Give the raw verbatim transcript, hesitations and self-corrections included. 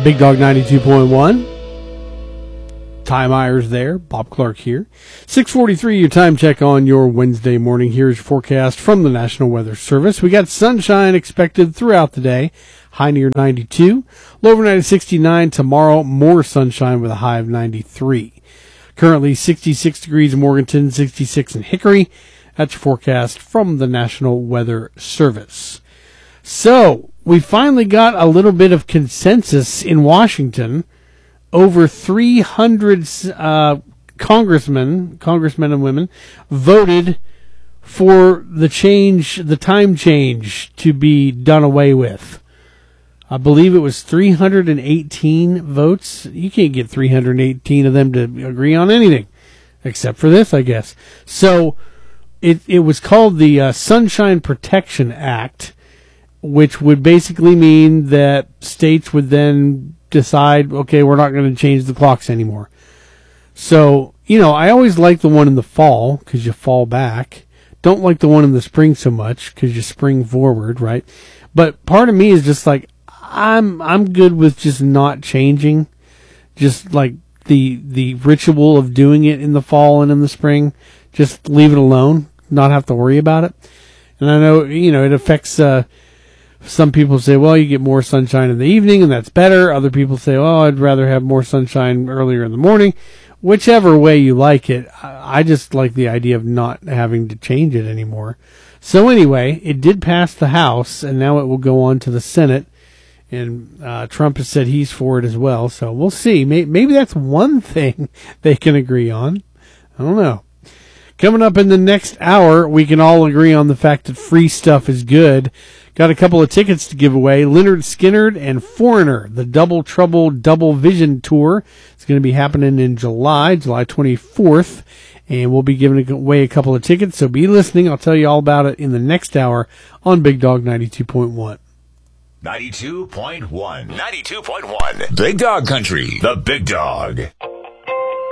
Big Dog ninety-two point one. Ty Myers there, Bob Clark here. six forty-three, your time check on your Wednesday morning. Here's your forecast from the National Weather Service. We got sunshine expected throughout the day. High near ninety-two. Low overnight of sixty-nine. Tomorrow, more sunshine with a high of ninety-three. Currently sixty-six degrees in Morganton, sixty-six in Hickory. That's your forecast from the National Weather Service. So, we finally got a little bit of consensus in Washington. Over three hundred uh, congressmen, congressmen and women, voted for the change, the time change to be done away with. I believe it was three hundred eighteen votes. You can't get three hundred eighteen of them to agree on anything, except for this, I guess. So it it was called the uh, Sunshine Protection Act, which would basically mean that states would then decide, okay, we're not going to change the clocks anymore. So, you know, I always like the one in the fall because you fall back. Don't like the one in the spring so much because you spring forward, right? But part of me is just like, I'm I'm good with just not changing, just like the the ritual of doing it in the fall and in the spring. Just leave it alone, not have to worry about it. And I know, you know, it affects. Uh, some people say, well, you get more sunshine in the evening, and that's better. Other people say, oh, I'd rather have more sunshine earlier in the morning. Whichever way you like it, I just like the idea of not having to change it anymore. So anyway, it did pass the House, and now it will go on to the Senate. And uh, Trump has said he's for it as well. So we'll see. Maybe that's one thing they can agree on. I don't know. Coming up in the next hour, we can all agree on the fact that free stuff is good. Got a couple of tickets to give away. Lynyrd Skynyrd and Foreigner, the Double Trouble Double Vision Tour. It's going to be happening in July, July twenty-fourth. And we'll be giving away a couple of tickets. So be listening. I'll tell you all about it in the next hour on Big Dog ninety-two point one. ninety-two point one. ninety-two point one. Big Dog Country. The Big Dog.